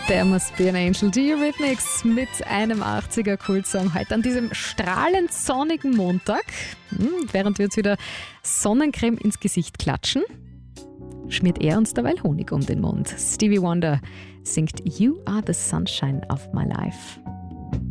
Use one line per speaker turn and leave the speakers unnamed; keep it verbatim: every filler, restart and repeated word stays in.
There Must Be an Angel, die Eurythmics mit einem achtziger Kultsong heute an diesem strahlend sonnigen Montag. Hm, während wir jetzt wieder Sonnencreme ins Gesicht klatschen, schmiert er uns derweil Honig um den Mund. Stevie Wonder singt You Are the Sunshine of My Life.